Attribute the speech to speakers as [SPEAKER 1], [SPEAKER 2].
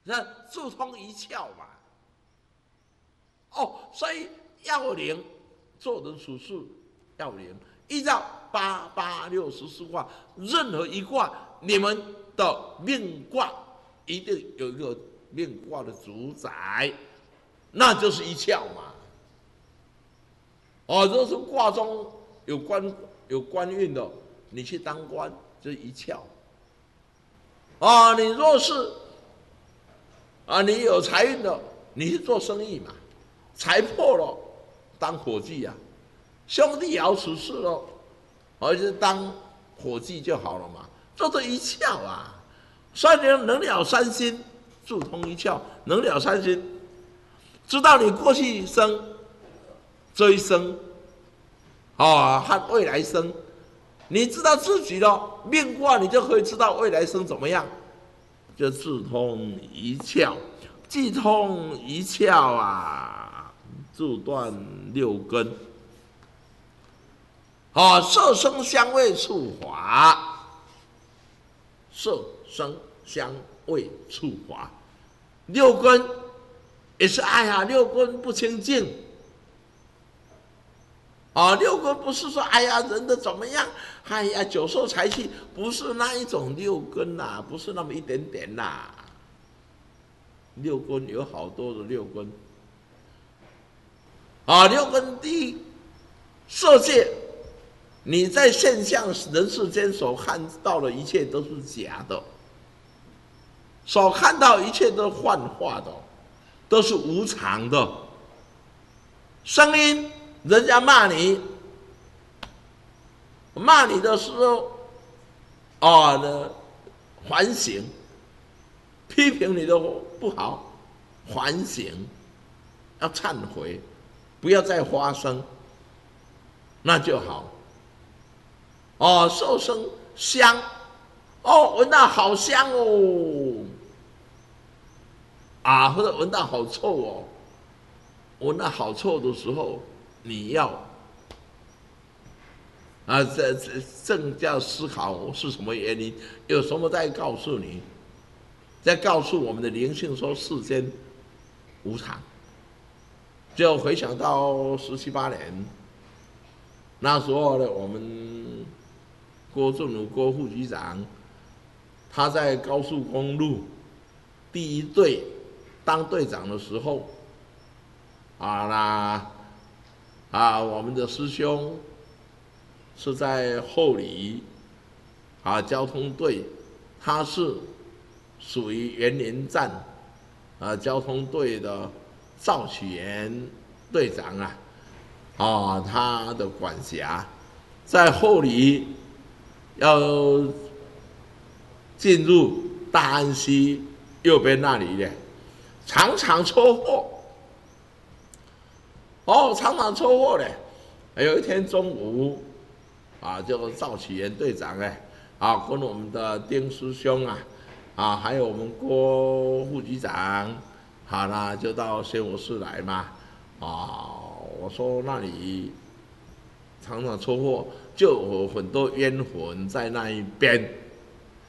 [SPEAKER 1] 那注通一窍嘛。哦，所以要灵做人处事要灵，依照8864卦，任何一卦，你们的命卦一定有一个命卦的主宰，那就是一窍嘛。哦，如果是卦中有官运的，你去当官就是一窍。啊，你若是你有财运的，你去做生意嘛，财破了当伙计呀，兄弟也要处事喽，而是当伙计就好了嘛，做这一窍啊。所以能了三心，注通一窍，能了三心，知道你过去生这一生和未来生，你知道自己的命卦，你就可以知道未来生怎么样，就智通一窍，既通一窍啊，注断六根。色声香味触法，色声香味触法，六根也是爱啊，六根不清净。六根不是说哎呀人的怎么样，哎呀久受财气，不是那一种六根呐，不是那么一点点呐。六根有好多的六根，六根第一，色界，你在现象人世间所看到的一切都是假的，所看到一切都是幻化的，都是无常的。声音，人家骂你的时候，反省，批评你的不好，反省，要忏悔，不要再发生，那就好。受生香，闻到好香哦，或者闻到好臭哦，闻到好臭的时候，你要正叫思考是什么原因，有什么在告诉你，在告诉我们的灵性说世间无常。就回想到17、18年，那时候呢，我们郭正如郭副局长，他在高速公路第一队当队长的时候，我们的师兄是在后里交通队，他是属于园林站交通队的赵启元队长他的管辖在后里要进入大安溪右边那里呢，常常车祸。常常车祸呢。有一天中午就赵启元队长跟我们的丁师兄还有我们郭副局长，就到仙佛寺来嘛。我说那里常常车祸，就有很多冤魂在那一边。